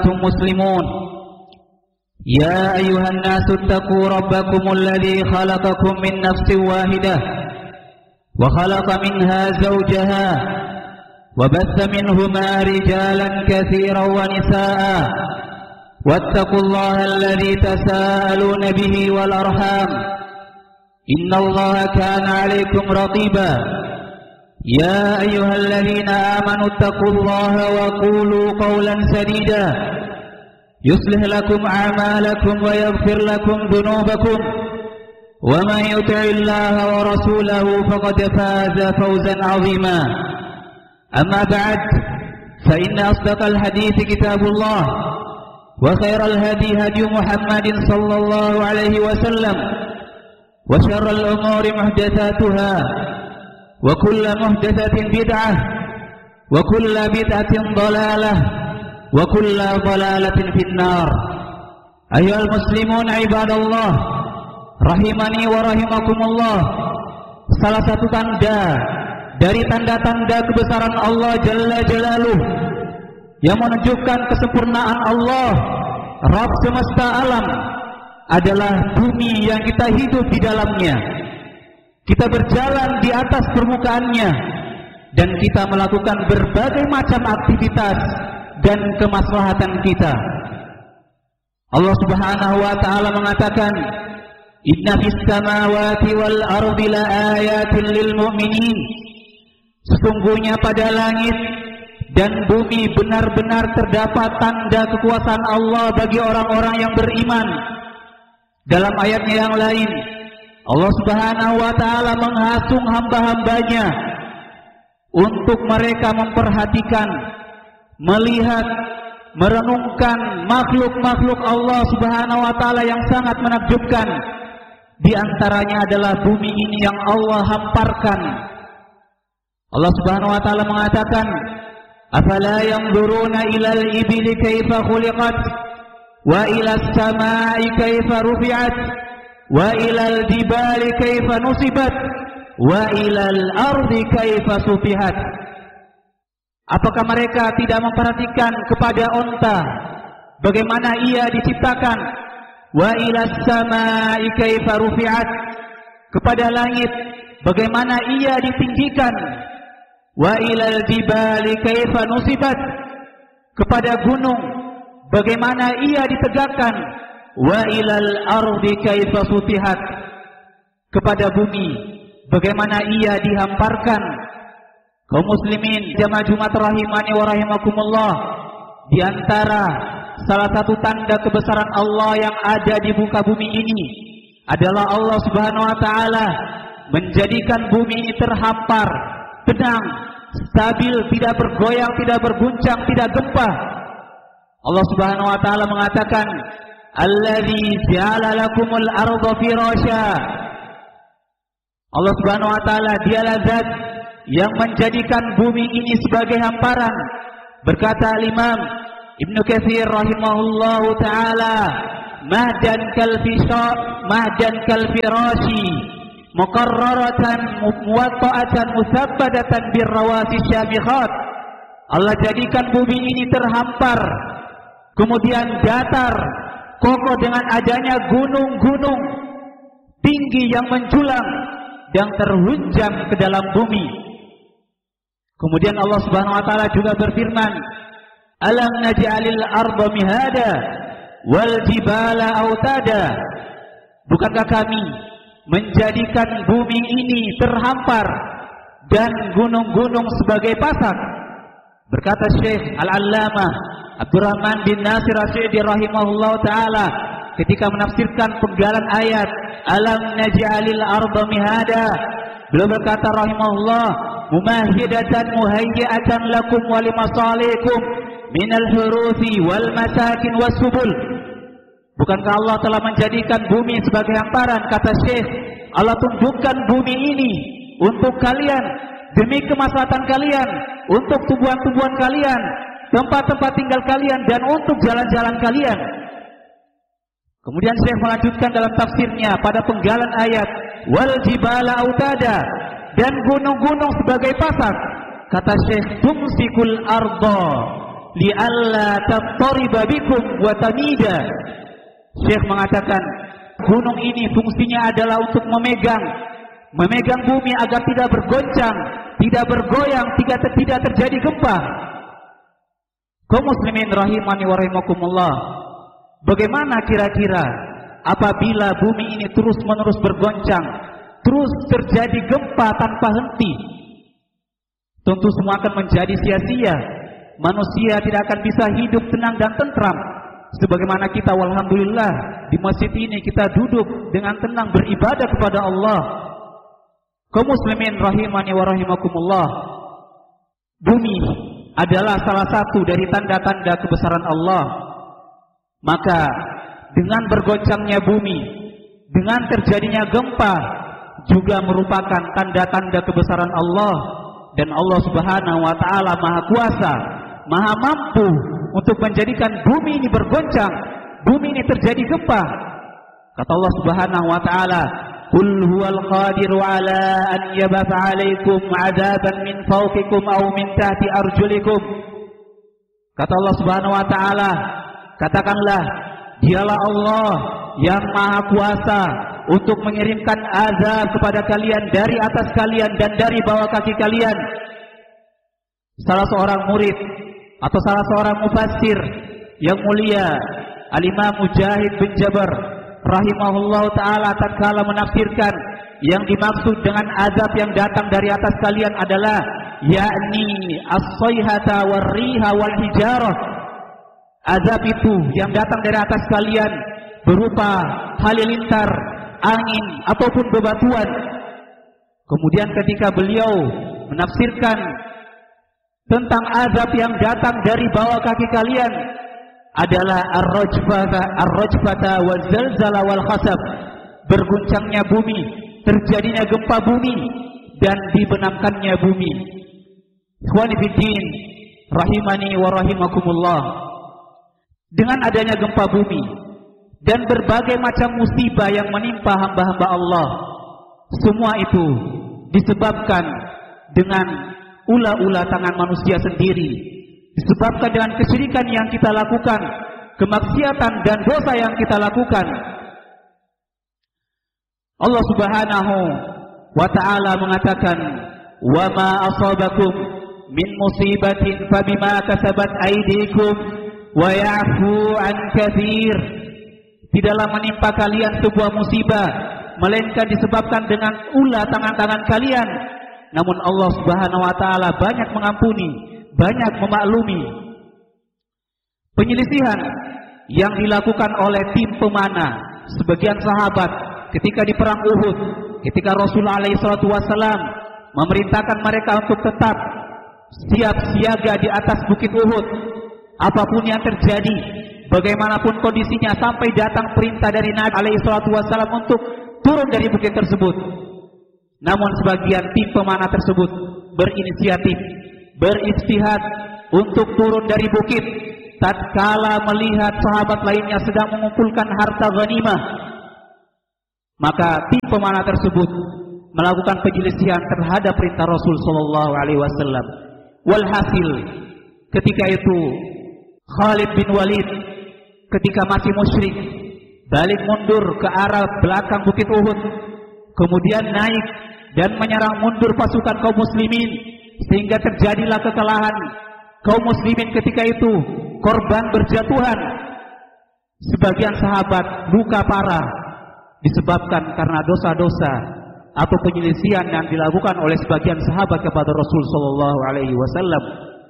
مسلمون يا أيها الناس اتقوا ربكم الذي خلقكم من نفس واحدة وخلق منها زوجها وبث منهما رجالا كثيرا ونساء واتقوا الله الذي تساءلون به والأرحام إن الله كان عليكم رقيبا يا أيها الذين آمنوا اتقوا الله وقولوا قولا سديدا يصلح لكم أعمالكم ويغفر لكم ذنوبكم ومن يطع الله ورسوله فقد فاز فوزا عظيما أما بعد فإن أصدق الحديث كتاب الله وخير الهدي هدي محمد صلى الله عليه وسلم وشر الأمور محدثاتها وكل محدثة بدعة وكل بدعة ضلالة وكل ضلالة في النار أيها المسلمون عباد الله rahimani wa rahimakumullah. Salah satu tanda dari tanda-tanda kebesaran Allah Jalla Jalaluh yang menunjukkan kesempurnaan Allah Rabb semesta alam adalah bumi yang kita hidup di dalamnya. Kita berjalan di atas permukaannya dan kita melakukan berbagai macam aktivitas dan kemaslahatan kita. Allah Subhanahu wa taala mengatakan, "Inna fis samawati wal ardi laayatin lil mu'minin." Sesungguhnya pada langit dan bumi benar-benar terdapat tanda kekuasaan Allah bagi orang-orang yang beriman. Dalam ayatnya yang lain, Allah Subhanahu wa taala menghasung hamba-hambanya untuk mereka memperhatikan, melihat, merenungkan makhluk-makhluk Allah Subhanahu wa taala yang sangat menakjubkan. Di antaranya adalah bumi ini yang Allah hamparkan. Allah Subhanahu wa taala mengatakan, "Afala yanzuruna ilal ibili kaifa khuliqat wa ilas samai kaifa rufi'at wa ilal jibali kaifa nusibat wa ilal ardi kaifa sufihat." Apakah mereka tidak memperhatikan kepada onta, bagaimana ia diciptakan? Wa ilas samai kaifa rufi'at, kepada langit bagaimana ia ditinggikan? Wa ilal jibali kaifa nusibat, kepada gunung bagaimana ia ditegakkan? Wa ilal ardi kaifa sufihat, kepada bumi bagaimana ia dihamparkan? Kaum muslimin jamaah Jumat rahimani wa rahimakumullah, di antara salah satu tanda kebesaran Allah yang ada di muka bumi ini adalah Allah Subhanahu wa taala menjadikan bumi ini terhampar, tenang, stabil, tidak bergoyang, tidak berguncang, tidak gempa. Allah Subhanahu wa taala mengatakan, "Allazi ja'ala lakumul arda firasya." Allah Subhanahu wa taala dialah zat yang menjadikan bumi ini sebagai hamparan. Berkata Imam Ibnu Katsir rahimahullahu taala, "Mahdan kal firashi muqarraratan muwatta'atan musabbadatan birrawasi syamikhat." Allah jadikan bumi ini terhampar, kemudian datar, kokoh dengan adanya gunung-gunung tinggi yang menjulang dan terhunjam ke dalam bumi. Kemudian Allah Subhanahu wa taala juga berfirman, "Alam naj'alil arda mihada wal jibala autada." Bukankah kami menjadikan bumi ini terhampar dan gunung-gunung sebagai pasak? Berkata Syekh Al-Allamah Abdurrahman bin Nasir As-Sa'di rahimahullahu taala ketika menafsirkan penggalan ayat "Alam naj'alil arda mihada", beliau berkata rahimahullah, "Mumahidatan muhayyi'atan lakum wa limasalikum minal hurufi wal masakin was subul." Bukankah Allah telah menjadikan bumi sebagai hamparan? Kata Syekh, Allah tunjukkan bumi ini untuk kalian, demi kemaslahatan kalian, untuk tumbuhan-tumbuhan kalian, tempat-tempat tinggal kalian, dan untuk jalan-jalan kalian. Kemudian Syekh melanjutkan dalam tafsirnya pada penggalan ayat wal jibala autada, dan gunung-gunung sebagai pasak. Kata Syekh, tumsikul arda li'alla tattariba bikum wa tamida. Syekh mengatakan gunung ini fungsinya adalah untuk memegang bumi agar tidak bergoncang, tidak bergoyang, tidak terjadi gempa. Kaum muslimin rahimani wa rahimakumullah, bagaimana kira-kira apabila bumi ini terus-menerus bergoncang, terus terjadi gempa tanpa henti? Tentu semua akan menjadi sia-sia. Manusia tidak akan bisa hidup tenang dan tentram. Sebagaimana kita walhamdulillah di masjid ini kita duduk dengan tenang beribadah kepada Allah. Kaum muslimin rahimani wa rahimakumullah, bumi adalah salah satu dari tanda-tanda kebesaran Allah. Maka dengan bergoncangnya bumi, dengan terjadinya gempa juga merupakan tanda-tanda kebesaran Allah. Dan Allah Subhanahu wa taala Maha Kuasa, Maha mampu untuk menjadikan bumi ini bergoncang, bumi ini terjadi gempa. Kata Allah Subhanahu wa taala, "Qul huwal qadiru ala an yabatha 'alaikum 'adaban min fawqikum aw min tahti arjulikum." Kata Allah Subhanahu wa taala, katakanlah, dialah Allah yang Maha Kuasa untuk mengirimkan azab kepada kalian dari atas kalian dan dari bawah kaki kalian. Salah seorang murid atau salah seorang mufassir yang mulia, Al-Imam Mujahid bin Jabr rahimahullah ta'ala, tatkala menafsirkan yang dimaksud dengan azab yang datang dari atas kalian adalah yakni as-sayhata war-riha wal-hijarah. Azab itu yang datang dari atas kalian berupa halilintar, angin ataupun bebatuan. Kemudian ketika beliau menafsirkan tentang azab yang datang dari bawah kaki kalian adalah ar-rajfata wal-zalzala wal-khasab, berguncangnya bumi, terjadinya gempa bumi dan dibenamkannya bumi. Ikhwani fiddin rahimani wa rahimakumullah, dengan adanya gempa bumi dan berbagai macam musibah yang menimpa hamba-hamba Allah, semua itu disebabkan dengan ulah-ulah tangan manusia sendiri, disebabkan dengan kesyirikan yang kita lakukan, kemaksiatan dan dosa yang kita lakukan. Allah Subhanahu wa ta'ala mengatakan, "Wa ma asabakum min musibatin fabima kasabat aydikum wa ya'fu an katsir." Tidaklah menimpa kalian sebuah musibah melainkan disebabkan dengan ulah tangan-tangan kalian. Namun Allah Subhanahu wa taala banyak mengampuni, banyak memaklumi. Penyelisihan yang dilakukan oleh tim pemanah sebagian sahabat ketika di perang Uhud, ketika Rasulullah SAW memerintahkan mereka untuk tetap siap siaga di atas bukit Uhud, apapun yang terjadi, bagaimanapun kondisinya, sampai datang perintah dari Nabi SAW untuk turun dari bukit tersebut. Namun sebagian tim pemanah tersebut berinisiatif, berijtihad untuk turun dari bukit tatkala melihat sahabat lainnya sedang mengumpulkan harta ghanimah. Maka tim pemanah tersebut melakukan penyelisihan terhadap perintah Rasul sallallahu alaihi wasallam. Walhasil ketika itu Khalid bin Walid ketika masih musyrik balik mundur ke arah belakang bukit Uhud, kemudian naik dan menyerang mundur pasukan kaum muslimin, sehingga terjadilah kekalahan kaum muslimin. Ketika itu korban berjatuhan, sebagian sahabat luka parah disebabkan karena dosa-dosa atau penyelisihan yang dilakukan oleh sebagian sahabat kepada Rasul sallallahu alaihi wasallam.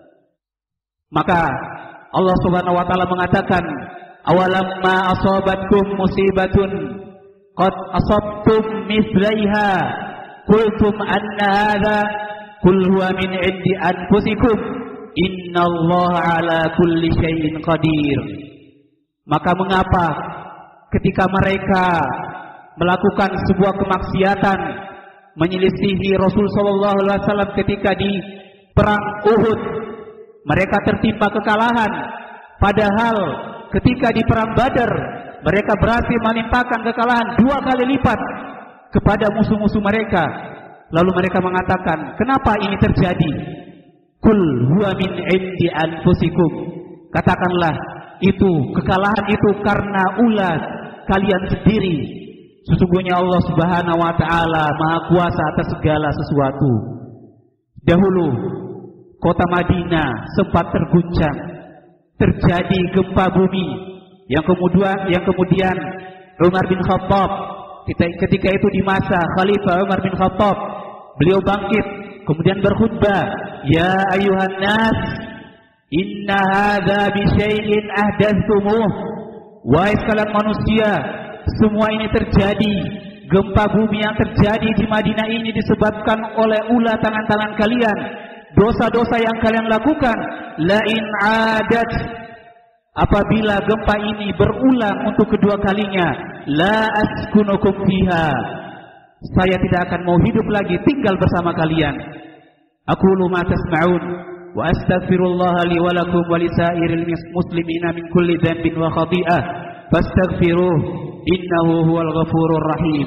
Maka Allah Subhanahu wa taala mengatakan, "Awalamma asabatkum musibatun qad asabtum mithlaiha qultum anna hadza qul huwa min 'indi anfusikum innallaha 'ala kulli syai'in qadir." Maka mengapa ketika mereka melakukan sebuah kemaksiatan, menyelisihi Rasul sallallahu alaihi wasallam ketika di perang Uhud, mereka tertimpa kekalahan, padahal ketika di perang Badar mereka berhasil menimpakan kekalahan 2 kali lipat kepada musuh-musuh mereka. Lalu mereka mengatakan, kenapa ini terjadi? Kul huwa min indi anfusikum. Katakanlah, itu kekalahan itu karena ulah kalian sendiri. Sesungguhnya Allah Subhanahu wa taala Maha Kuasa atas segala sesuatu. Dahulu kota Madinah sempat terguncang, terjadi gempa bumi yang kemudian Umar bin Khattab ketika itu di masa Khalifah Umar bin Khattab, beliau bangkit kemudian berkhutbah, ya ayuhan nas, inna hadza bi syai'in ahdatsumuh. Wahai sekalian manusia, semua ini terjadi, gempa bumi yang terjadi di Madinah ini disebabkan oleh ulah tangan-tangan kalian, dosa-dosa yang kalian lakukan. La in adat, apabila gempa ini berulang untuk kedua kalinya, la askunukum fiha, saya tidak akan mau hidup lagi tinggal bersama kalian. Aqulu ma tasma'un wa astaghfirullah li wa lakum wa lisairil muslimina min kulli dhanbin wa khati'ah fastaghfiruh innahu huwal ghafurur rahim.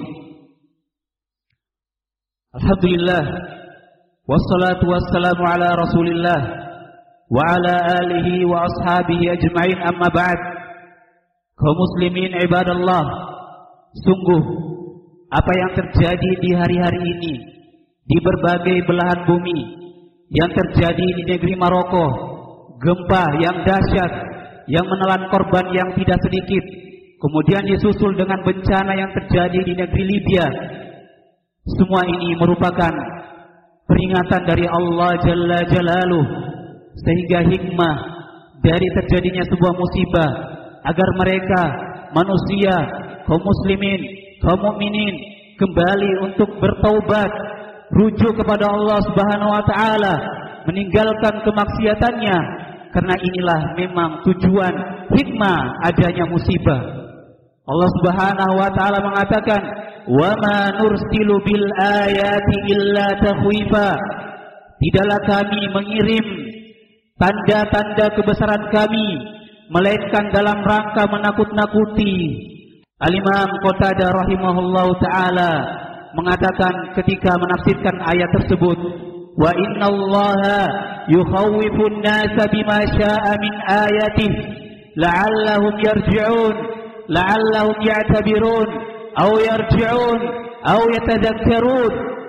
Alhamdulillah wassalatu wassalamu ala Rasulillah wa ala alihi wa ashabihi ajma'in, amma ba'd. Kaum muslimin ibadallah, sungguh apa yang terjadi di hari-hari ini di berbagai belahan bumi, yang terjadi di negeri Maroko, gempa yang dahsyat yang menelan korban yang tidak sedikit, kemudian disusul dengan bencana yang terjadi di negeri Libya. Semua ini merupakan peringatan dari Allah Jalla Jalaluh, sehingga hikmah dari terjadinya sebuah musibah agar mereka manusia, kaum muslimin, kaum mukminin kembali untuk bertaubat, rujuk kepada Allah Subhanahu wa taala, meninggalkan kemaksiatannya, karena inilah memang tujuan hikmah adanya musibah. Allah Subhanahu wa taala mengatakan, "Wa ma nursilu bil ayati illa takhwifa." Tidaklah kami mengirim tanda-tanda kebesaran kami melainkan dalam rangka menakut-nakuti. Al-Imam Qatadah rahimahullahu taala mengatakan ketika menafsirkan ayat tersebut, wa innallaha yukhawwifun nasa bima syaa min ayatihi la'allahum yarji'un la'allahum ya'tabirun aw yarji'un aw yatadhakkarun.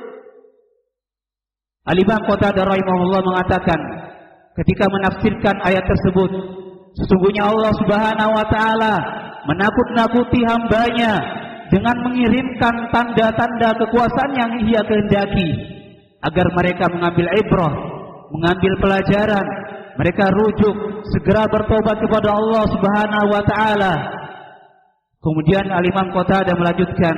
Al-Imam Qatadah rahimahullah mengatakan ketika menafsirkan ayat tersebut, sesungguhnya Allah Subhanahu wa taala menakut-nakuti hambanya dengan mengirimkan tanda-tanda kekuasaan yang Ia kehendaki agar mereka mengambil ibrah, mengambil pelajaran, mereka rujuk, segera bertobat kepada Allah Subhanahu wa taala. Kemudian Al-Imam Qatadah melanjutkan,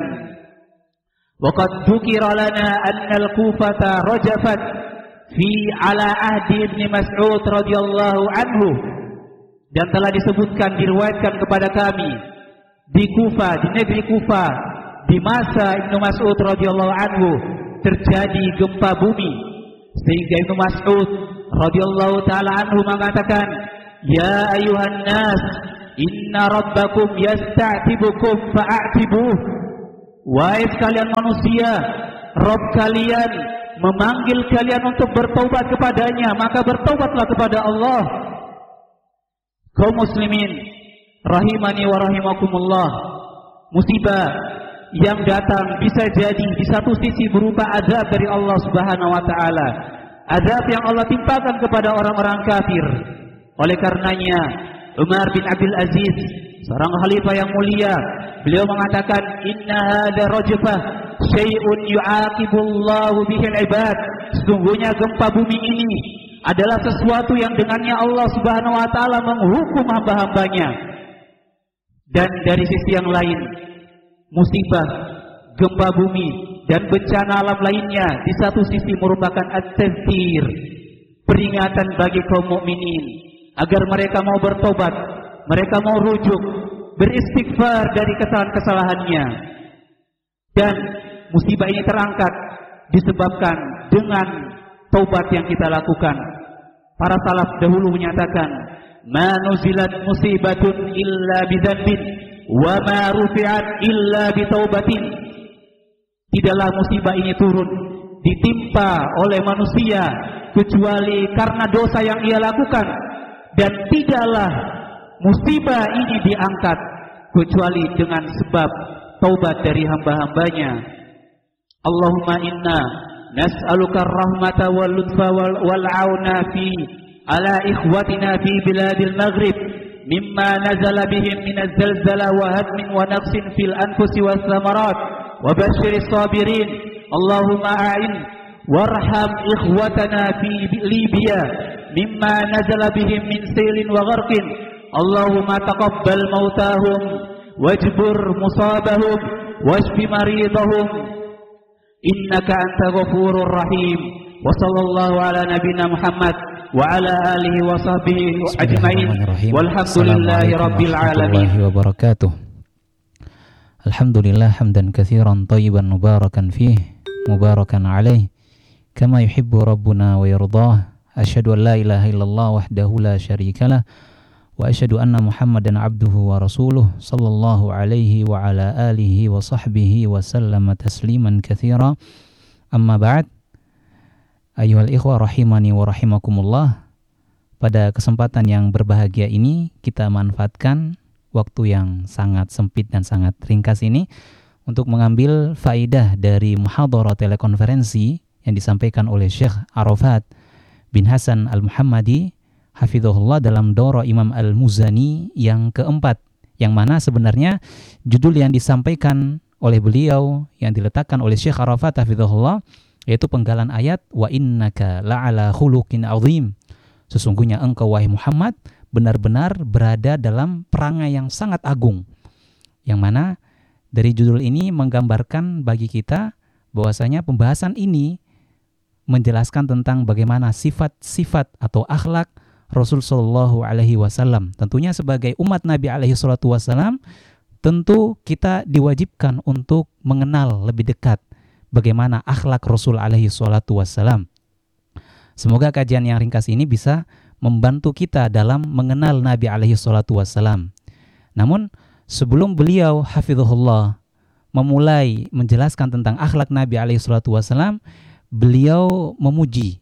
wa qad dzukira lana anna al-Kufata rajafat fi ala ahdi Ibnu Mas'ud radhiyallahu anhu, dan telah disebutkan, diriwayatkan kepada kami di Kufa, di negeri Kufa, di masa Ibnu Mas'ud radhiyallahu anhu terjadi gempa bumi, sehingga Ibnu Mas'ud radhiyallahu taala anhu mengatakan, ya ayuhan nas, inna rabbakum yasta'tibukum fa'atibuh. Wahai sekalian manusia, Rabb kalian memanggil kalian untuk bertaubat kepadanya, maka bertaubatlah kepada Allah. Kaum muslimin rahimani wa rahimakumullah, musibah yang datang bisa jadi di satu sisi berupa azab dari Allah Subhanahu wa taala, azab yang Allah timpakan kepada orang-orang kafir. Oleh karenanya Umar bin Abdul Aziz, seorang khalifah yang mulia, beliau mengatakan, inna hadza rajfah syai'un yu'aqibullahu bihil ibad. Sesungguhnya gempa bumi ini adalah sesuatu yang dengannya Allah Subhanahu wa taala menghukum hamba-hambanya. Dan dari sisi yang lain, musibah, gempa bumi dan bencana alam lainnya di satu sisi merupakan at-tadhkir, peringatan bagi kaum mukminin agar mereka mau bertobat, mereka mau rujuk, beristighfar dari kesalahan-kesalahannya. Dan musibah ini terangkat disebabkan dengan taubat yang kita lakukan. Para salaf dahulu menyatakan, ma nuzilat musibatun illa bidzanbin wa ma rufi'at illa bitaubatin. Tidaklah musibah ini turun ditimpa oleh manusia kecuali karena dosa yang ia lakukan, dan tidaklah musibah ini diangkat kecuali dengan sebab taubat dari hamba-hambanya. Allahumma inna nas'aluka ar-rahmata wal lutfa wal auna fi ala ikhwatina fi biladil maghrib mimma nazala bihim min az-zalzala wa hadmin wa naqsin fil anfusi was thamarat wa basyiris sabirin. Allahumma a'in warham ikhwatana fi Libya mimma nazala bihim min sailin wa gharqin. Allahumma taqabbal mautahum wajbur musabahum washfi maridahum innaka anta ghafurur rahim. Wa sallallahu ala nabiyyina Muhammad wa ala alihi wa sahbihi ajma'in walhamdulillahi rabbil alamin. Wabarakatuh. Alhamdulillah hamdan katsiran thayyiban mubarakan fihi mubarakan alaih kama yuhibbu rabbuna wa yardah. Asyhadu an la ilaha illallah wahdahu la syarikalah wa asyhadu anna Muhammadan abduhu wa rasuluh sallallahu alaihi wa ala alihi wa sahbihi wa sallama tasliman katsira. Amma ba'd. Ayyuhal ikhwah rahimani wa rahimakumullah. Pada kesempatan yang berbahagia ini kita manfaatkan waktu yang sangat sempit dan sangat ringkas ini untuk mengambil faidah dari muhadharah telekonferensi yang disampaikan oleh Syekh Arafat bin Hasan Al-Muhammadi hafizahullah dalam Daurah Imam Al-Muzani yang keempat, yang mana sebenarnya judul yang disampaikan oleh beliau yang diletakkan oleh Syekh Arafat hafizahullah yaitu penggalan ayat wa innaka la'ala khuluqin azim. Sesungguhnya engkau wahai Muhammad benar-benar berada dalam perangai yang sangat agung. Yang mana dari judul ini menggambarkan bagi kita bahwasanya pembahasan ini menjelaskan tentang bagaimana sifat-sifat atau akhlak Rasul sallallahu alaihi wasallam. Tentunya sebagai umat Nabi alaihi salatu wasallam, tentu kita diwajibkan untuk mengenal lebih dekat bagaimana akhlak Rasul alaihi salatu wasallam. Semoga kajian yang ringkas ini bisa membantu kita dalam mengenal Nabi alaihi salatu wasallam. Namun sebelum beliau hafizahullah memulai menjelaskan tentang akhlak Nabi alaihi salatu wasallam, beliau memuji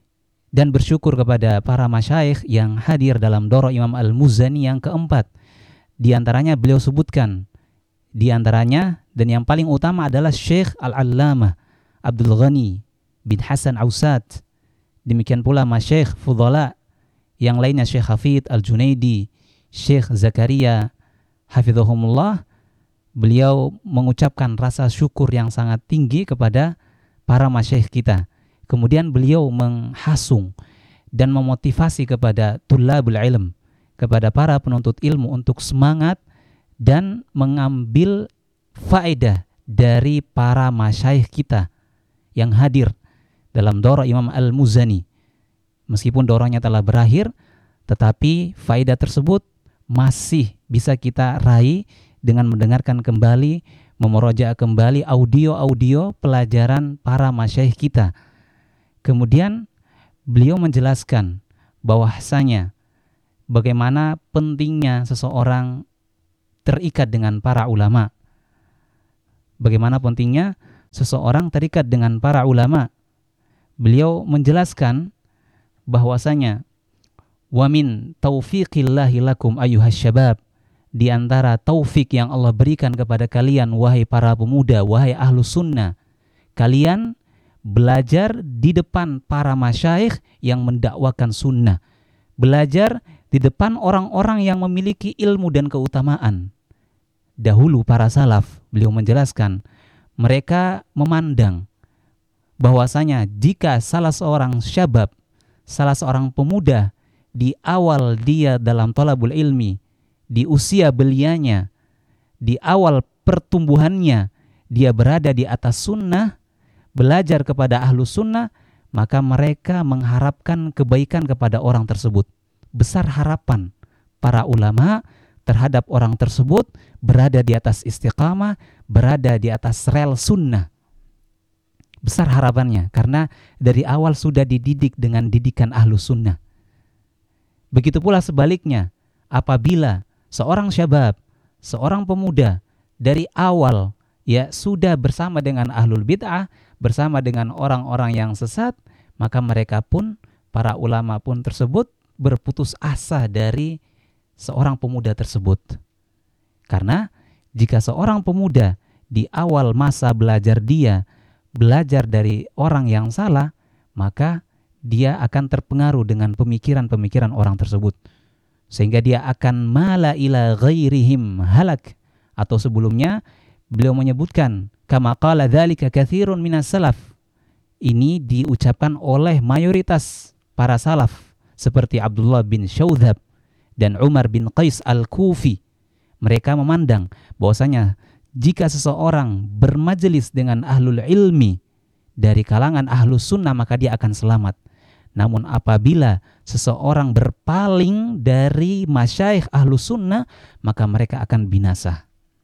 dan bersyukur kepada para masyayikh yang hadir dalam Daurah Imam Al-Muzani yang keempat. Di antaranya beliau sebutkan, di antaranya dan yang paling utama adalah Syekh Al-Allamah Abdul Ghani bin Hasan Ausat. Demikian pula masyayikh fudhala yang lainnya, Syekh Hafid Al-Junaidi, Syekh Zakaria hafizahumullah. Beliau mengucapkan rasa syukur yang sangat tinggi kepada para masyayikh kita. Kemudian beliau menghasung dan memotivasi kepada tullabul ilm, kepada para penuntut ilmu untuk semangat dan mengambil faedah dari para masyayikh kita yang hadir dalam Daurah Imam Al-Muzani. Meskipun daurahnya telah berakhir, tetapi faedah tersebut masih bisa kita raih dengan mendengarkan kembali, memurojaah kembali audio-audio pelajaran para masyayikh kita. Kemudian beliau menjelaskan bahwasanya bagaimana pentingnya seseorang terikat dengan para ulama. Bagaimana pentingnya seseorang terikat dengan para ulama. Beliau menjelaskan bahwasanya wa min taufiqillahi lakum ayyuhas syabab, di antara taufik yang Allah berikan kepada kalian wahai para pemuda, wahai ahlus sunnah, kalian belajar di depan para masyayikh yang mendakwakan sunnah, belajar di depan orang-orang yang memiliki ilmu dan keutamaan. Dahulu para salaf, beliau menjelaskan, mereka memandang bahwasanya jika salah seorang syabab, salah seorang pemuda di awal dia dalam thalabul ilmi, di usia belianya, di awal pertumbuhannya, dia berada di atas sunnah, belajar kepada ahlus sunnah, maka mereka mengharapkan kebaikan kepada orang tersebut. Besar harapan para ulama terhadap orang tersebut berada di atas istiqamah, berada di atas rel sunnah. Besar harapannya karena dari awal sudah dididik dengan didikan ahlus sunnah. Begitu pula sebaliknya, apabila seorang syabab, seorang pemuda dari awal ya sudah bersama dengan ahlul bid'ah, bersama dengan orang-orang yang sesat, maka mereka pun, para ulama pun tersebut berputus asa dari seorang pemuda tersebut. Karena jika seorang pemuda di awal masa belajar dia belajar dari orang yang salah, maka dia akan terpengaruh dengan pemikiran-pemikiran orang tersebut, sehingga dia akan mala ila ghairihim halak. Atau sebelumnya beliau menyebutkan kama qala dzalika katsirun minas salaf. Ini diucapkan oleh mayoritas para salaf seperti Abdullah bin Syaudzab dan Umar bin Qais al-Kufi. Mereka memandang bahwasanya jika seseorang bermajelis dengan ahlul ilmi dari kalangan ahlus sunnah, maka dia akan selamat. Namun apabila seseorang berpaling dari masyayikh ahlus sunnah, maka mereka akan binasa.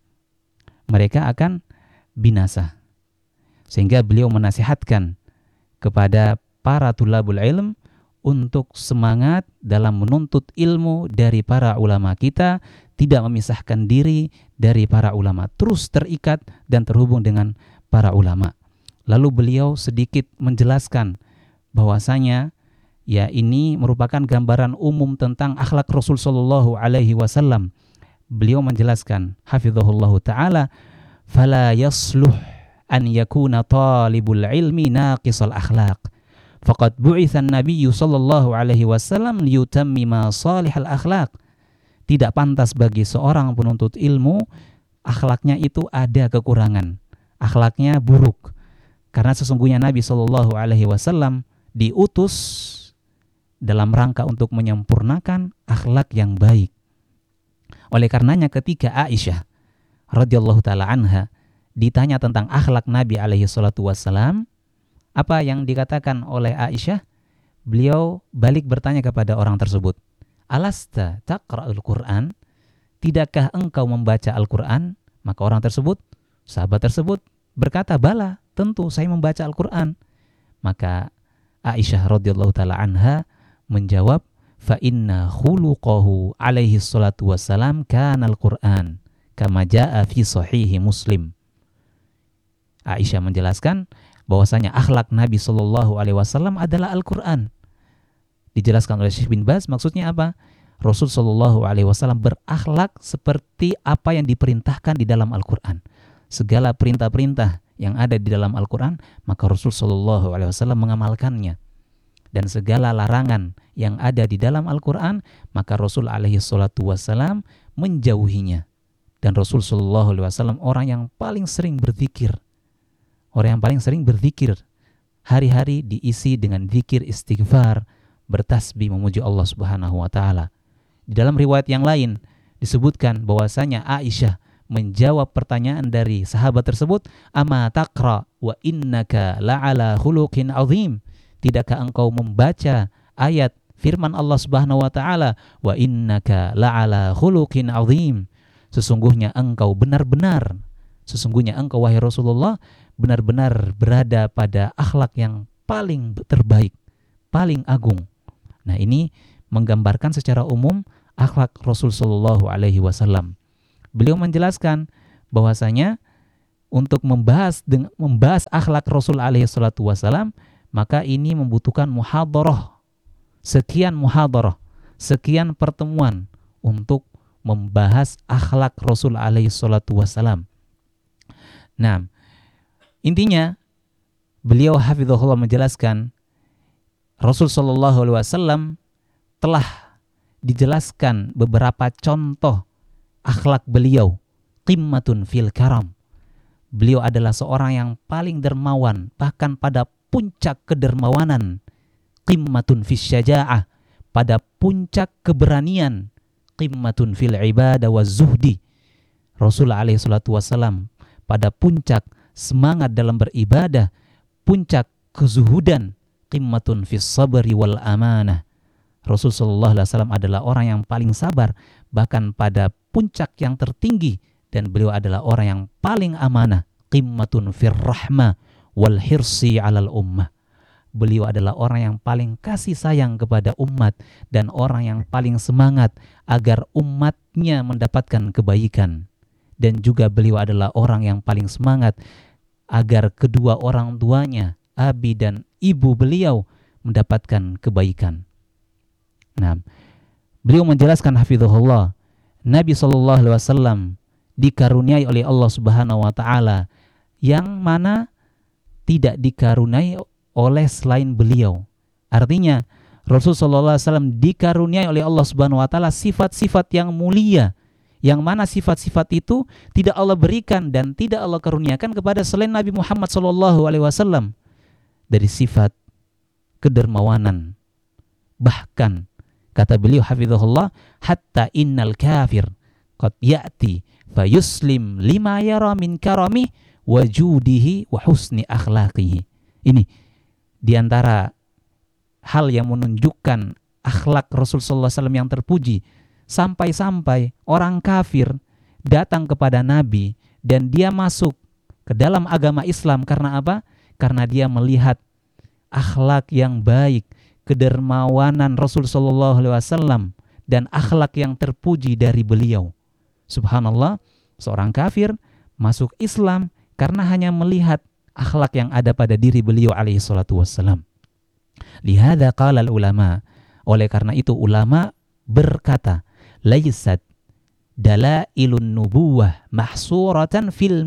Mereka akan binasa. Sehingga beliau menasihatkan kepada para tulabul ilm untuk semangat dalam menuntut ilmu dari para ulama kita, tidak memisahkan diri dari para ulama, terus terikat dan terhubung dengan para ulama. Lalu beliau sedikit menjelaskan bahwasanya ya ini merupakan gambaran umum tentang akhlak Rasul sallallahu alaihi wasallam. Beliau menjelaskan hafizahullahu taala, fala yasluh an yakuna talibul ilmi naqisal akhlaq. Faqad bu'itsa an-nabiy sallallahu alaihi wasallam liyutammima salihal akhlaq. Tidak pantas bagi seorang penuntut ilmu akhlaknya itu ada kekurangan, akhlaknya buruk. Karena sesungguhnya Nabi sallallahu alaihi wasallam diutus dalam rangka untuk menyempurnakan akhlak yang baik. Oleh karenanya ketika Aisyah radhiyallahu taala anha ditanya tentang akhlak Nabi alaihi salatu wassalam, apa yang dikatakan oleh Aisyah? Beliau balik bertanya kepada orang tersebut, alasta taqra'ul Qur'an? Tidakkah engkau membaca Al-Qur'an? Maka orang tersebut, sahabat tersebut berkata, bala, tentu saya membaca Al-Qur'an. Maka Aisyah radhiyallahu taala anha menjawab, fa inna khuluquhu alaihi salatu wassalam kana Al-Qur'an kama jaa fi sahihi Muslim. Aisyah menjelaskan bahwasanya akhlak Nabi sallallahu alaihi wasallam adalah Al-Qur'an. Dijelaskan oleh Syekh bin Baz, maksudnya apa? Rasul sallallahu alaihi wasallam berakhlak seperti apa yang diperintahkan di dalam Al-Qur'an. Segala perintah-perintah yang ada di dalam Al-Qur'an, maka Rasul sallallahu alaihi wasallam mengamalkannya. Dan segala larangan yang ada di dalam Al-Qur'an, maka Rasul alaihi salatu wasallam menjauhinya. Dan Rasul sallallahu alaihi wasallam orang yang paling sering berzikir. Orang yang paling sering berzikir, hari-hari diisi dengan zikir istighfar, bertasbih memuji Allah Subhanahu wa taala. Di dalam riwayat yang lain disebutkan bahwasanya Aisyah menjawab pertanyaan dari sahabat tersebut, ama taqra wa innaka la'ala khuluqin azim. Tidakkah engkau membaca ayat firman Allah Subhanahu wa taala, wa innaka la'ala khuluqin azim. Sesungguhnya engkau wahai Rasulullah benar-benar berada pada akhlak yang paling terbaik, paling agung. Nah, ini menggambarkan secara umum akhlak Rasul sallallahu alaihi wasallam. Beliau menjelaskan bahwasanya untuk membahas akhlak Rasul alaihi salatu wasallam, maka ini membutuhkan muhadharah. Sekian pertemuan untuk membahas akhlak Rasul alaihi salatu wasallam. Nah, intinya beliau hafizahullah menjelaskan Rasul sallallahu alaihi wasallam telah dijelaskan beberapa contoh akhlak beliau, qimmatun fil karam. Beliau adalah seorang yang paling dermawan, bahkan pada puncak kedermawanan, qimmatun fis syaja'ah, pada puncak keberanian, qimmatun fil ibadah wa zuhdi. Rasul alaihi salatu wasallam pada puncak semangat dalam beribadah, puncak kezuhudan, qimmatun fis sabri wal amanah. Rasul sallallahu alaihi wasallam adalah orang yang paling sabar, bahkan pada puncak yang tertinggi, dan beliau adalah orang yang paling amanah, qimmatun fir rahmah wal hirsi 'alal ummah. Beliau adalah orang yang paling kasih sayang kepada umat dan orang yang paling semangat agar umatnya mendapatkan kebaikan. Dan juga beliau adalah orang yang paling semangat agar kedua orang tuanya, abi dan ibu beliau, mendapatkan kebaikan. Nah, beliau menjelaskan hafizahullah, Nabi SAW dikaruniai oleh Allah Subhanahu wa taala yang mana tidak dikaruniai oleh selain beliau. Artinya Rasulullah SAW dikaruniai oleh Allah Subhanahu wa taala sifat-sifat yang mulia, yang mana sifat-sifat itu tidak Allah berikan dan tidak Allah karuniakan kepada selain Nabi Muhammad SAW. Dari sifat kedermawanan, bahkan kata beliau hafizahullah, hatta innal kafir qad ya'ti fayuslim lima yara min karami wajudihi wa husni akhlaqihi. Ini diantara hal yang menunjukkan akhlak Rasulullah SAW yang terpuji, sampai-sampai orang kafir datang kepada Nabi dan dia masuk ke dalam agama Islam. Karena apa? Karena dia melihat akhlak yang baik, kedermawanan Rasulullah SAW dan akhlak yang terpuji dari beliau. Subhanallah, seorang kafir masuk Islam karena hanya melihat akhlak yang ada pada diri beliau alaihi salatu wassalam. Lihada qala ulama, oleh karena itu ulama berkata, laysat dalailun nubuwah mahsuratan fil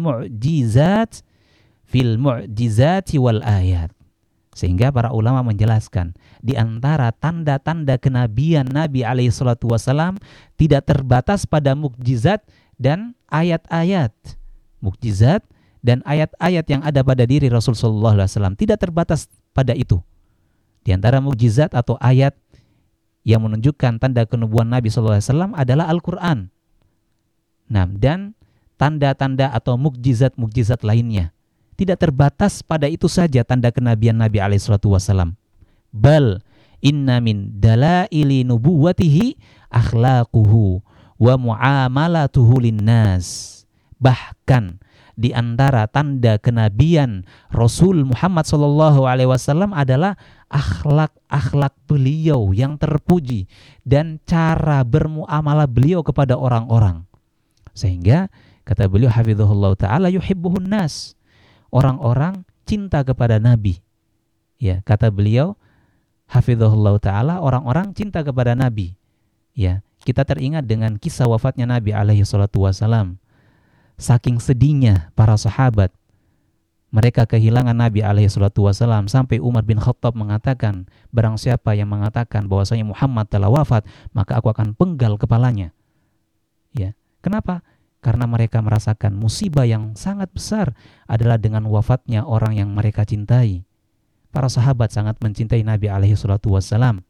mu'jizati wal ayat. Sehingga para ulama menjelaskan, di antara tanda-tanda kenabian Nabi alaihi salatu wasalam tidak terbatas pada mukjizat dan ayat-ayat. Mukjizat dan ayat-ayat yang ada pada diri Rasulullah SAW tidak terbatas pada itu. Di antara mukjizat atau ayat yang menunjukkan tanda kenubuan Nabi SAW adalah Al-Quran. Nah, dan tanda-tanda atau mukjizat-mukjizat lainnya. Tidak terbatas pada itu saja tanda kenabian Nabi SAW. Bal inna min dalaili nubuwatihi akhlaquhu wa muamalatuhu linnas. Bahkan di antara tanda kenabian Rasul Muhammad SAW adalah akhlak-akhlak beliau yang terpuji dan cara bermuamalah beliau kepada orang-orang. Sehingga kata beliau hafizahullah ta'ala yuhibbuhun nas. Orang-orang cinta kepada Nabi. Ya, kata beliau hafizahullah ta'ala, orang-orang cinta kepada Nabi. Ya, kita teringat dengan kisah wafatnya Nabi alaihi salatu wasalam. Saking sedihnya para sahabat, mereka kehilangan Nabi alaihi salatu wasalam, sampai Umar bin Khattab mengatakan, barang siapa yang mengatakan bahwasanya Muhammad telah wafat, maka aku akan penggal kepalanya. Ya, kenapa? Karena mereka merasakan musibah yang sangat besar adalah dengan wafatnya orang yang mereka cintai. Para sahabat sangat mencintai Nabi alaihi salatu wassalam.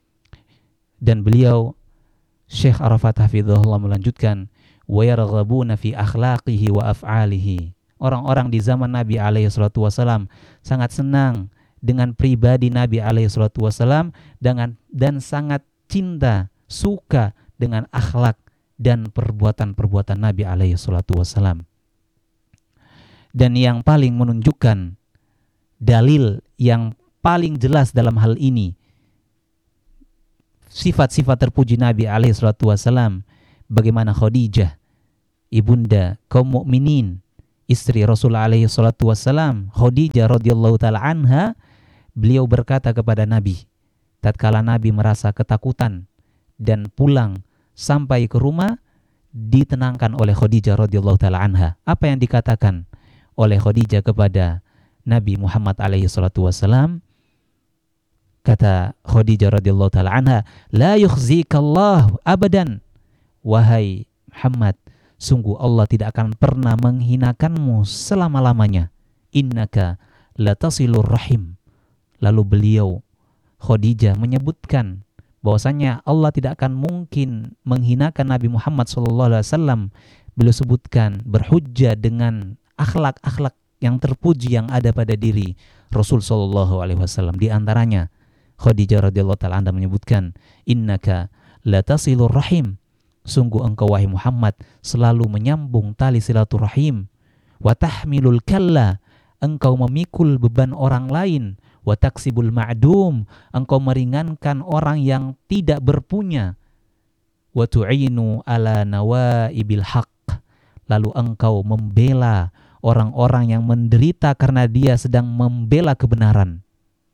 Dan beliau, Syekh Arafat hafizahullah melanjutkan, wa yarghabuna fi akhlaqihi wa af'alihi. Orang-orang di zaman Nabi alaihi salatu wassalam sangat senang dengan pribadi Nabi alaihi salatu wassalam dan sangat cinta, suka dengan akhlak dan perbuatan-perbuatan Nabi alaihi salatu wassalam. Dan yang paling menunjukkan, dalil yang paling jelas dalam hal ini, sifat-sifat terpuji Nabi alaihi salatu wassalam, bagaimana Khadijah, ibunda kaum mukminin, istri Rasul alaihi salatu wassalam, Khadijah radhiyallahu taala anha, beliau berkata kepada Nabi tatkala Nabi merasa ketakutan dan pulang sampai ke rumah, ditenangkan oleh Khadijah radhiyallahu taala anha. Apa yang dikatakan oleh Khadijah kepada Nabi Muhammad alaihi salatu wasalam? Kata Khadijah radhiyallahu taala anha, la yukhzikallahu abadan. Wahai Muhammad, sungguh Allah tidak akan pernah menghinakanmu selama-lamanya. Innaka latasilur rahim. Lalu beliau, Khadijah, menyebutkan bahwasanya Allah tidak akan mungkin menghinakan Nabi Muhammad SAW. Beliau sebutkan berhujjah dengan akhlak-akhlak yang terpuji yang ada pada diri Rasul SAW. Di antaranya Khadijah radhiyallahu taala anha menyebutkan, innaka latasilur rahim. Sungguh engkau wahai Muhammad selalu menyambung tali silaturahim. Wa tahmilul kalla. Engkau memikul beban orang lain. Wa taksibul ma'dum, engkau meringankan orang yang tidak berpunya. Wa tu'inu ala nawaibil haq, lalu engkau membela orang-orang yang menderita karena dia sedang membela kebenaran.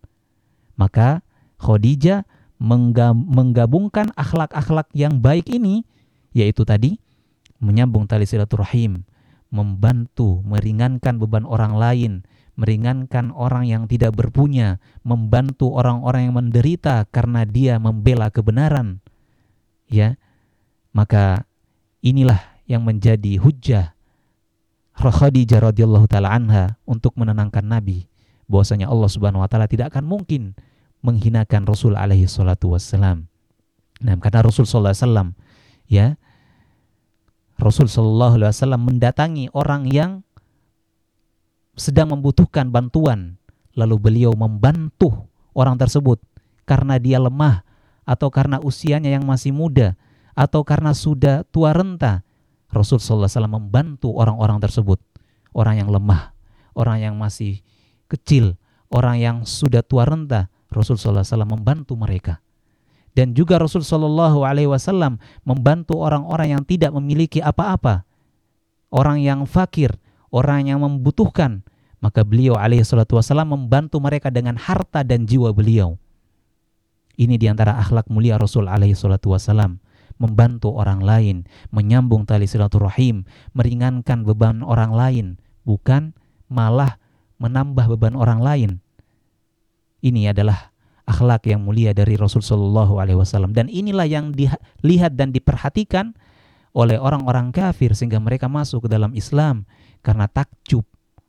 Maka Khadijah menggabungkan akhlak-akhlak yang baik ini, yaitu tadi menyambung tali silaturahim, membantu meringankan beban orang lain, meringankan orang yang tidak berpunya, membantu orang-orang yang menderita karena dia membela kebenaran. Ya, maka inilah yang menjadi hujjah Khadijah radhiyallahu taala anha untuk menenangkan Nabi bahwasanya Allah Subhanahu wa taala tidak akan mungkin menghinakan Rasul alaihi salatu wassalam. Nah, karena Rasul sallallahu alaihi wasallam, ya, Rasul sallallahu alaihi wasallam mendatangi orang yang sedang membutuhkan bantuan, lalu beliau membantu orang tersebut karena dia lemah atau karena usianya yang masih muda atau karena sudah tua renta. Rasul sallallahu alaihi wasallam membantu orang-orang tersebut, orang yang lemah, orang yang masih kecil, orang yang sudah tua renta. Rasul sallallahu alaihi wasallam membantu mereka. Dan juga Rasul sallallahu alaihi wasallam membantu orang-orang yang tidak memiliki apa-apa, orang yang fakir, orang yang membutuhkan. Maka beliau alaihi salatu wasallam membantu mereka dengan harta dan jiwa beliau. Ini diantara akhlak mulia Rasul alaihi salatu wasallam, membantu orang lain, menyambung tali silaturahim, meringankan beban orang lain, bukan malah menambah beban orang lain. Ini adalah akhlak yang mulia dari Rasul sallallahu alaihi wasallam, dan inilah yang dilihat dan diperhatikan oleh orang-orang kafir sehingga mereka masuk ke dalam Islam karena takjub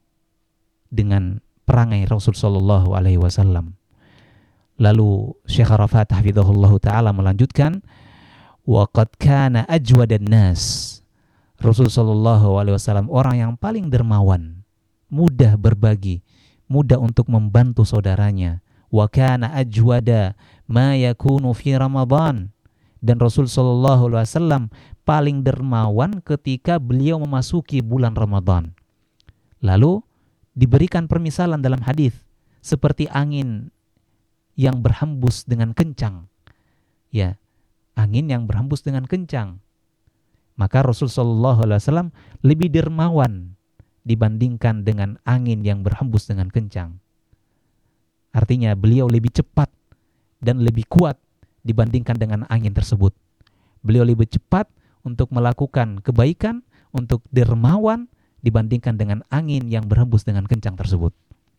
dengan perangai Rasul sallallahu alaihi wasallam. Lalu Syekh Arafat hafizahullah taala melanjutkan, wa qad kana ajwadan nas. Rasul sallallahu alaihi wasallam orang yang paling dermawan, mudah berbagi, mudah untuk membantu saudaranya. Wa kana ajwada ma yakunu fi Ramadan. Dan Rasul sallallahu alaihi wasallam paling dermawan ketika beliau memasuki bulan Ramadan. Lalu diberikan permisalan dalam hadis seperti angin yang berhembus dengan kencang. Ya, angin yang berhembus dengan kencang. Maka Rasul sallallahu alaihi wasallam lebih dermawan dibandingkan dengan angin yang berhembus dengan kencang. Artinya beliau lebih cepat dan lebih kuat dibandingkan dengan angin tersebut. Beliau lebih cepat untuk melakukan kebaikan, untuk dermawan dibandingkan dengan angin yang berhembus dengan kencang tersebut.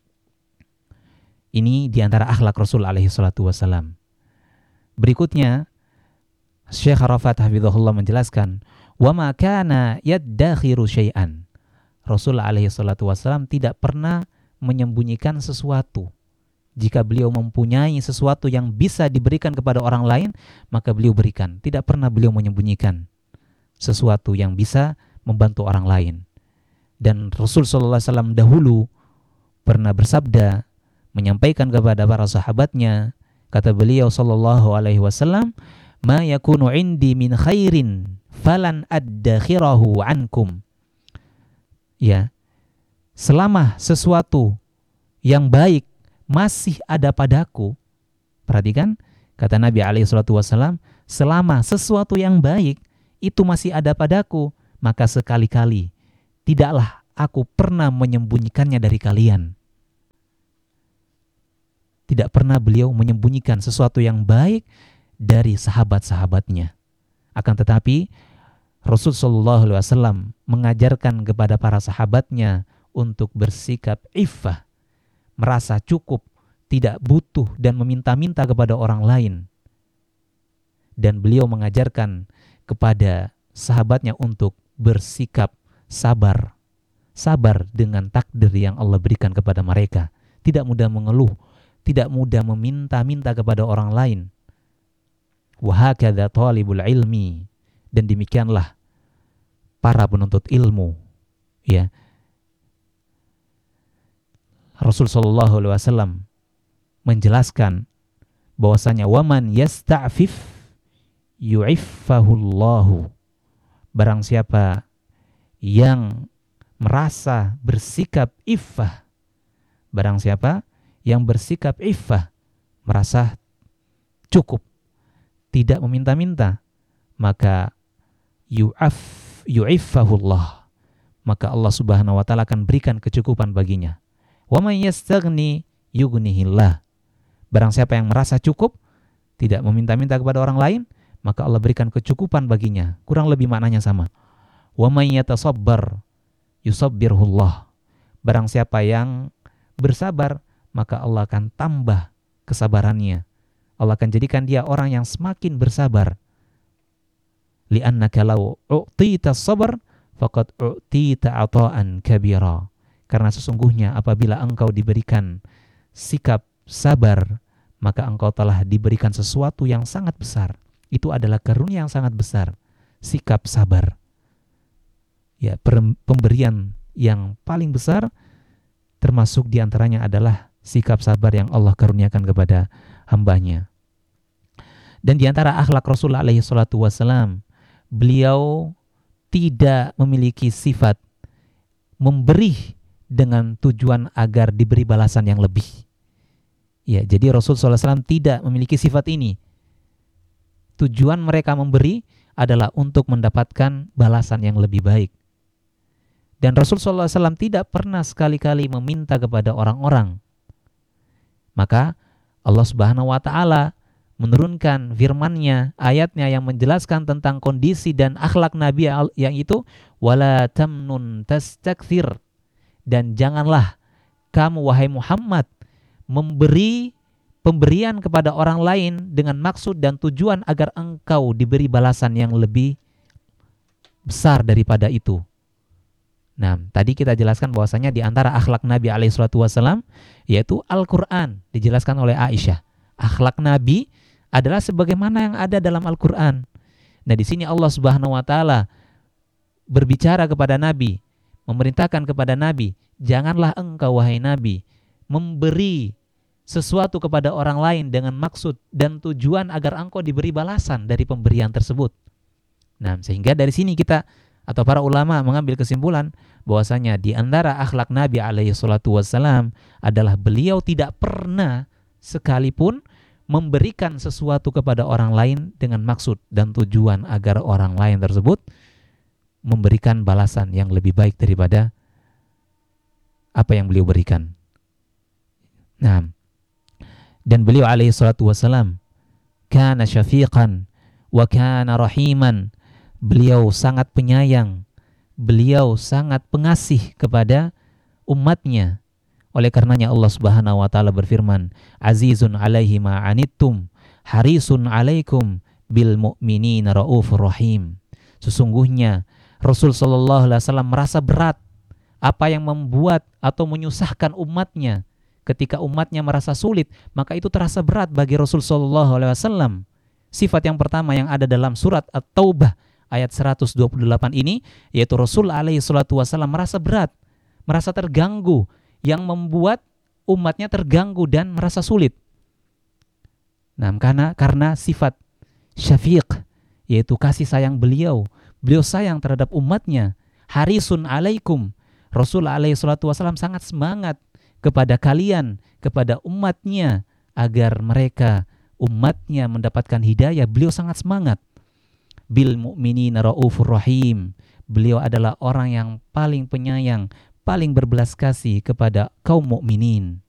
Ini diantara akhlak Rasul alaihi salatu wassalam. Berikutnya Syekh Arafat hafizahullah menjelaskan, wa ma kana yaddakhiru syai'an. Rasul alaihi salatu wassalam tidak pernah menyembunyikan sesuatu. Jika beliau mempunyai sesuatu yang bisa diberikan kepada orang lain, maka beliau berikan. Tidak pernah beliau menyembunyikan sesuatu yang bisa membantu orang lain. Dan Rasul sallallahu alaihi wasallam dahulu pernah bersabda, menyampaikan kepada para sahabatnya, kata beliau sallallahu alaihi wasallam, ma yakunu indi min khairin falan addakhirahu ankum. Ya, selama sesuatu yang baik masih ada padaku, perhatikan kata Nabi alaihi salatu wasallam, selama sesuatu yang baik itu masih ada padaku, maka sekali-kali tidaklah aku pernah menyembunyikannya dari kalian. Tidak pernah beliau menyembunyikan sesuatu yang baik dari sahabat-sahabatnya. Akan tetapi Rasul sallallahu alaihi wasallam mengajarkan kepada para sahabatnya untuk bersikap iffah, merasa cukup, tidak butuh dan meminta-minta kepada orang lain. Dan beliau mengajarkan kepada sahabatnya untuk bersikap sabar. Sabar dengan takdir yang Allah berikan kepada mereka. Tidak mudah mengeluh, tidak mudah meminta-minta kepada orang lain. Wa hakadha talibul ilmi. Dan demikianlah para penuntut ilmu. Ya. Rasul sallallahu alaihi wasallam menjelaskan bahwasanya waman yasta'fif yu'iffahullahu. Barang siapa yang merasa bersikap iffah, barang siapa yang bersikap iffah, merasa cukup, tidak meminta-minta, maka yu'iffahullah, maka Allah Subhanahu wa taala akan berikan kecukupan baginya. Wa may yastaghni yughnihillah. Barang siapa yang merasa cukup, tidak meminta-minta kepada orang lain, maka Allah berikan kecukupan baginya. Kurang lebih maknanya sama. Wa may yatasabbar yusabbirhullah. Barang siapa yang bersabar, maka Allah akan tambah kesabarannya. Allah akan jadikan dia orang yang semakin bersabar. Li'annaka law u'tita sabr faqad u'tita ata'an kabira. Karena sesungguhnya apabila engkau diberikan sikap sabar, maka engkau telah diberikan sesuatu yang sangat besar. Itu adalah karunia yang sangat besar, sikap sabar. Ya, pemberian yang paling besar termasuk diantaranya adalah sikap sabar yang Allah karuniakan kepada hambanya. Dan diantara akhlak Rasulullah alaihi salatu wassalam, beliau tidak memiliki sifat memberi dengan tujuan agar diberi balasan yang lebih. Ya, jadi Rasulullah SAW tidak memiliki sifat ini. Tujuan mereka memberi adalah untuk mendapatkan balasan yang lebih baik. Dan Rasulullah SAW tidak pernah sekali-kali meminta kepada orang-orang. Maka Allah Subhanahu wa taala menurunkan firman-Nya, ayatnya yang menjelaskan tentang kondisi dan akhlak Nabi yang itu, wala tamnun tastakthir. Dan janganlah kamu wahai Muhammad memberi pemberian kepada orang lain dengan maksud dan tujuan agar engkau diberi balasan yang lebih besar daripada itu. Nah, tadi kita jelaskan bahwasanya di antara akhlak Nabi SAW yaitu Al-Quran, dijelaskan oleh Aisyah. Akhlak Nabi adalah sebagaimana yang ada dalam Al-Quran. Nah, di sini Allah Subhanahu wa taala berbicara kepada Nabi, memerintahkan kepada Nabi, janganlah engkau wahai Nabi memberi sesuatu kepada orang lain dengan maksud dan tujuan agar engkau diberi balasan dari pemberian tersebut. Nah, sehingga dari sini kita atau para ulama mengambil kesimpulan bahwasanya di antara akhlak Nabi alaihi salatu wassalam adalah beliau tidak pernah sekalipun memberikan sesuatu kepada orang lain dengan maksud dan tujuan agar orang lain tersebut memberikan balasan yang lebih baik daripada apa yang beliau berikan. Nah, dan beliau alaihi salatu wassalam kana syafiqan wa kana rahiman. Beliau sangat penyayang, beliau sangat pengasih kepada umatnya. Oleh karenanya Allah Subhanahu wa taala berfirman, azizun alaihi ma anittum harisun alaikum bil mu'minina raufur rahim. Sesungguhnya Rasul sallallahu alaihi wasallam merasa berat apa yang membuat atau menyusahkan umatnya. Ketika umatnya merasa sulit, maka itu terasa berat bagi Rasul sallallahu alaihi wasallam. Sifat yang pertama yang ada dalam surat At-Taubah ayat 128 ini, yaitu Rasul alaihi salatu wasallam merasa berat, merasa terganggu, yang membuat umatnya terganggu dan merasa sulit. Nah, karena sifat syafiq, yaitu kasih sayang beliau sayang terhadap umatnya. Harisun alaikum, Rasul alaihi salatu wasallam sangat semangat kepada kalian, kepada umatnya, agar mereka, umatnya mendapatkan hidayah. Beliau sangat semangat. Bil mu'minina raufur rahim. Beliau adalah orang yang paling penyayang, paling berbelas kasih kepada kaum mukminin.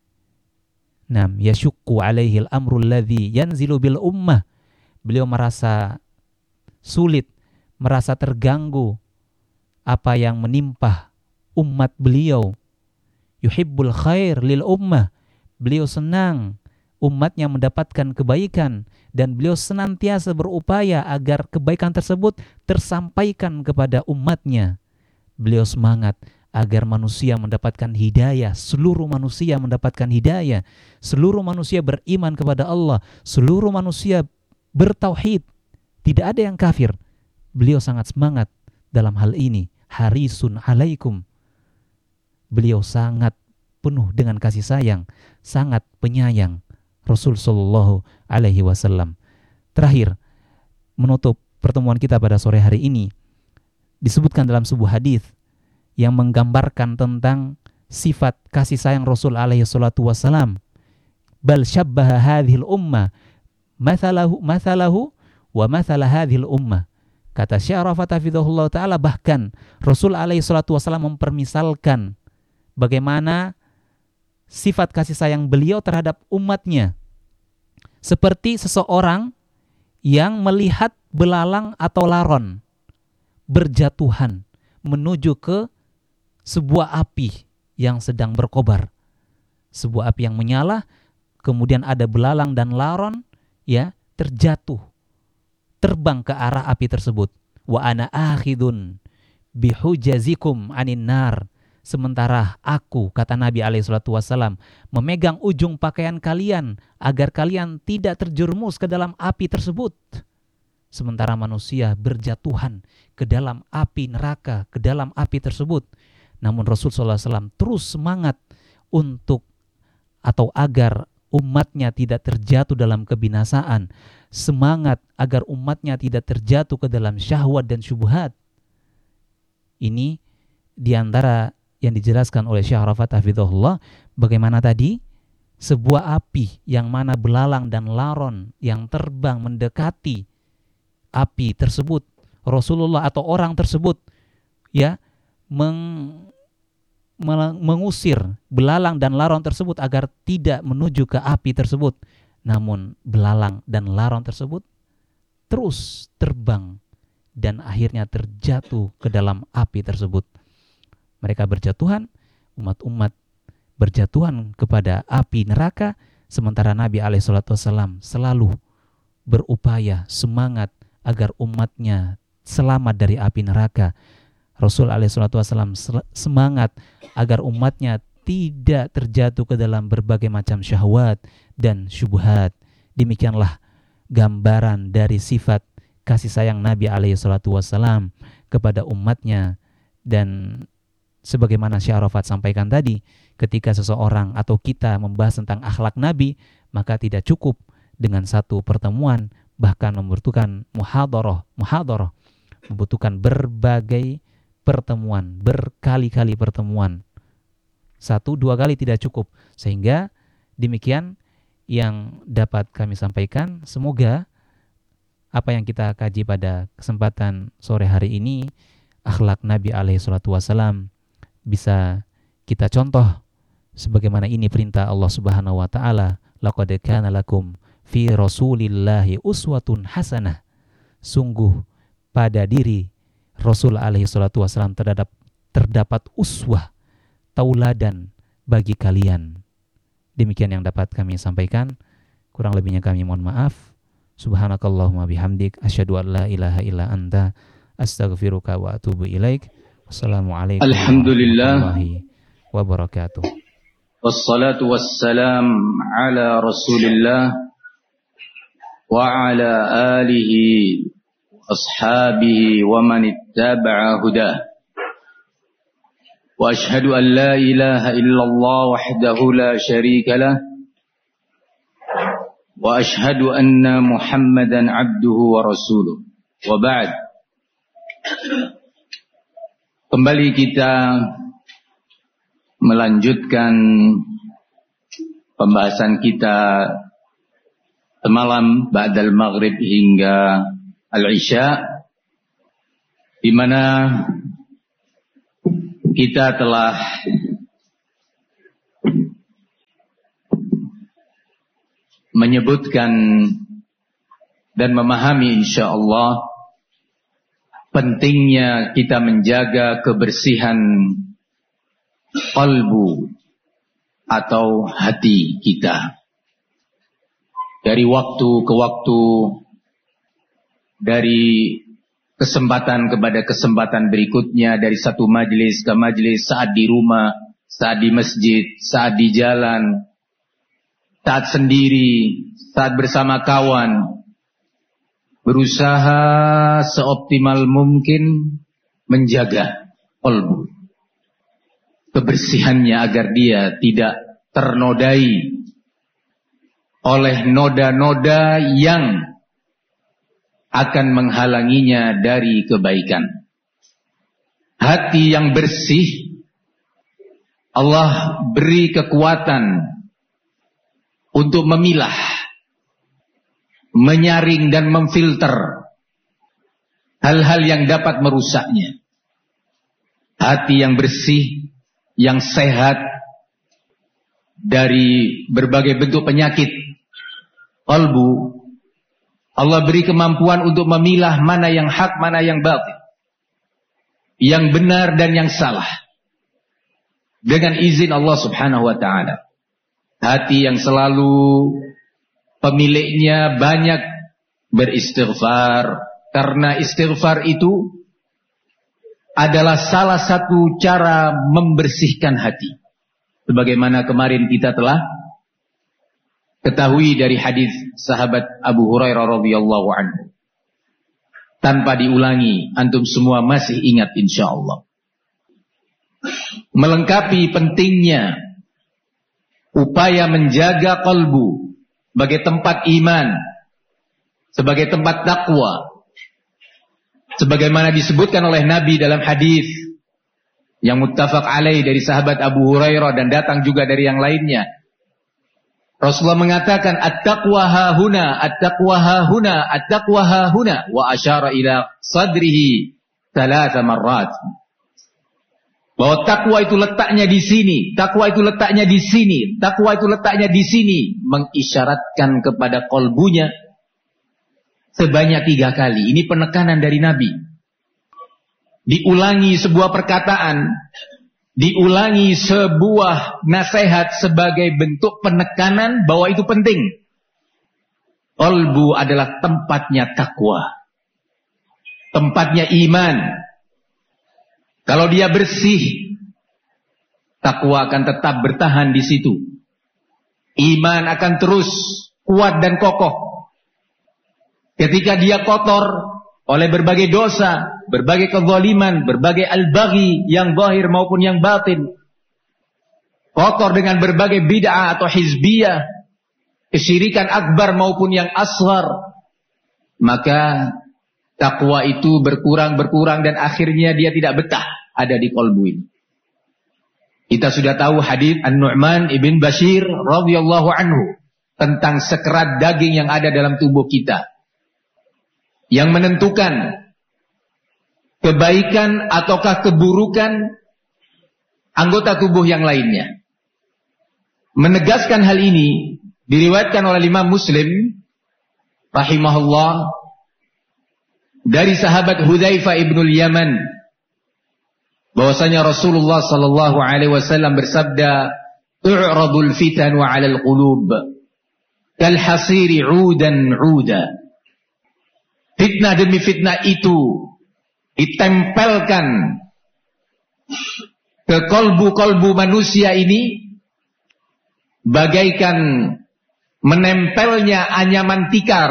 Nam yashukku alaihi al-amru alladhi yanzilu bil ummah. Beliau merasa sulit, merasa terganggu apa yang menimpa umat beliau. Yuhibbul khair lil ummah. Beliau senang umatnya mendapatkan kebaikan, dan beliau senantiasa berupaya agar kebaikan tersebut tersampaikan kepada umatnya. Beliau semangat agar manusia mendapatkan hidayah, seluruh manusia mendapatkan hidayah, seluruh manusia beriman kepada Allah, seluruh manusia bertauhid, tidak ada yang kafir. Beliau sangat semangat dalam hal ini. Harisun alaikum. Beliau sangat penuh dengan kasih sayang, sangat penyayang Rasul sallallahu alaihi wasallam. Terakhir, menutup pertemuan kita pada sore hari ini, disebutkan dalam sebuah hadis yang menggambarkan tentang sifat kasih sayang Rasul alaihi salatu wasallam. Bal syabbaha hadhil ummah mathalahu wa mathala hadhil ummah. Kata Syekh Arafat hafizahullah ta'ala, bahkan Rasul alaihi salatu wasallam mempermisalkan bagaimana sifat kasih sayang beliau terhadap umatnya. Seperti seseorang yang melihat belalang atau laron berjatuhan menuju ke sebuah api yang sedang berkobar. Sebuah api yang menyala, kemudian ada belalang dan laron ya terjatuh, terbang ke arah api tersebut. Wa ana akhidun bihujazikum anin nar. Sementara aku, kata Nabi SAW, memegang ujung pakaian kalian agar kalian tidak terjerumus ke dalam api tersebut. Sementara manusia berjatuhan ke dalam api neraka, ke dalam api tersebut. Namun Rasul SAW terus semangat untuk atau agar umatnya tidak terjatuh dalam kebinasaan, semangat agar umatnya tidak terjatuh ke dalam syahwat dan syubhat. Ini diantara yang dijelaskan oleh Syekh Arafat hafizahullah, bagaimana tadi sebuah api yang mana belalang dan laron yang terbang mendekati api tersebut, Rasulullah atau orang tersebut ya mengusir belalang dan laron tersebut agar tidak menuju ke api tersebut. Namun belalang dan laron tersebut terus terbang dan akhirnya terjatuh ke dalam api tersebut. Mereka berjatuhan, umat-umat berjatuhan kepada api neraka, sementara Nabi SAW selalu berupaya semangat agar umatnya selamat dari api neraka. Rasul SAW semangat agar umatnya tidak terjatuh ke dalam berbagai macam syahwat dan syubhat. Demikianlah gambaran dari sifat kasih sayang Nabi SAW kepada umatnya. Dan sebagaimana Syekh Arafat sampaikan tadi, ketika seseorang atau kita membahas tentang akhlak Nabi, maka tidak cukup dengan satu pertemuan, bahkan membutuhkan muhadharah, membutuhkan berbagai pertemuan, berkali-kali pertemuan. 1-2 kali tidak cukup. Sehingga demikian yang dapat kami sampaikan. Semoga apa yang kita kaji pada kesempatan sore hari ini, akhlak Nabi SAW, bisa kita contoh sebagaimana ini perintah Allah Subhanahu wa taala, laqad kana lakum fi rasulillahi uswatun hasanah. Sungguh pada diri Rasul SAW terdapat uswah, tauladan bagi kalian. Demikian yang dapat kami sampaikan. Kurang lebihnya kami mohon maaf. Subhanakallahumma bihamdik, asyhadu an la ilaha illa anta, astaghfiruka wa atubu ilaik. Wassalamualaikum warahmatullahi wabarakatuh. Wassalatu wassalam ala Rasulillah wa ala alihi ashabihi wa man ittaba'a hudah. Wa ashhadu an la ilaha illallah wahdahu la syarika lah. Wa ashhadu anna Muhammadan abduhu wa rasuluh. Wa ba'd. Kembali kita melanjutkan pembahasan kita semalam ba'dal maghrib hingga al-isya, di mana kita telah menyebutkan dan memahami insyaallah pentingnya kita menjaga kebersihan qalbu atau hati kita. Dari waktu ke waktu, dari kesempatan kepada kesempatan berikutnya, dari satu majelis ke majelis, saat di rumah, saat di masjid, saat di jalan, saat sendiri, saat bersama kawan, berusaha seoptimal mungkin menjaga qalbu, kebersihannya agar dia tidak ternodai oleh noda-noda yang akan menghalanginya dari kebaikan. Hati yang bersih Allah beri kekuatan untuk memilah, menyaring dan memfilter hal-hal yang dapat merusaknya. Hati yang bersih, yang sehat dari berbagai bentuk penyakit qalbu, Allah beri kemampuan untuk memilah mana yang hak, mana yang batil, yang benar dan yang salah, dengan izin Allah subhanahu wa ta'ala. Hati yang selalu pemiliknya banyak beristighfar, karena istighfar itu adalah salah satu cara membersihkan hati. Sebagaimana kemarin kita telah ketahui dari hadis sahabat Abu Hurairah radhiyallahu anhu. Tanpa diulangi, antum semua masih ingat insyaallah. Melengkapi pentingnya upaya menjaga qalbu sebagai tempat iman, sebagai tempat takwa. Sebagaimana disebutkan oleh Nabi dalam hadis yang muttafaq alaih dari sahabat Abu Hurairah dan datang juga dari yang lainnya. Rasulullah mengatakan at-taqwa hahuna, at-taqwa hahuna, at-taqwa hahuna, wa asyara ila sadrihi 3 marrat. Bahwa takwa itu letaknya di sini, takwa itu letaknya di sini, takwa itu letaknya di sini, mengisyaratkan kepada kolbunya sebanyak 3 kali. Ini penekanan dari Nabi. Diulangi sebuah perkataan, diulangi sebuah nasihat sebagai bentuk penekanan bahwa itu penting. Qalbu adalah tempatnya takwa, tempatnya iman. Kalau dia bersih, takwa akan tetap bertahan di situ. Iman akan terus kuat dan kokoh. Ketika dia kotor oleh berbagai dosa, berbagai kezaliman, berbagai al-baghi yang zahir maupun yang batin, kotor dengan berbagai bid'ah atau hizbiyah, kesyirikan akbar maupun yang asghar, maka takwa itu berkurang dan akhirnya dia tidak betah ada di qalbu ini. Kita sudah tahu hadis An-Nu'man ibn Bashir radhiyallahu anhu tentang sekerat daging yang ada dalam tubuh kita, yang menentukan kebaikan ataukah keburukan anggota tubuh yang lainnya. Menegaskan hal ini diriwayatkan oleh Imam Muslim rahimahullah dari sahabat Hudzaifah ibnul Yaman, bahwasanya Rasulullah sallallahu alaihi wasallam bersabda, "Tu'radul fitanu 'alal qulub kal hasiri 'udan 'uda." Fitnah demi fitnah itu ditempelkan ke kolbu-kolbu manusia ini bagaikan menempelnya anyaman tikar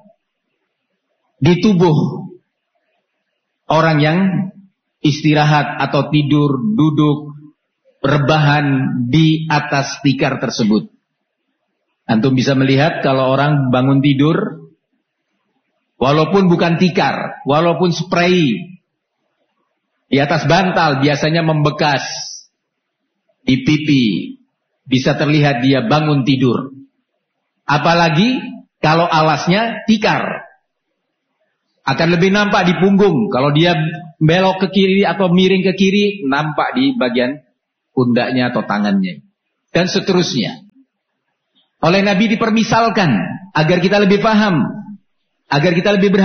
di tubuh orang yang istirahat atau tidur, duduk, rebahan di atas tikar tersebut. Antum bisa melihat kalau orang bangun tidur, walaupun bukan tikar, walaupun spray di atas bantal biasanya membekas di pipi, bisa terlihat dia bangun tidur. Apalagi kalau alasnya tikar, akan lebih nampak di punggung. Kalau dia belok ke kiri atau miring ke kiri, nampak di bagian pundaknya atau tangannya, dan seterusnya. Oleh Nabi dipermisalkan agar kita lebih paham, agar kita lebih berhati-hati.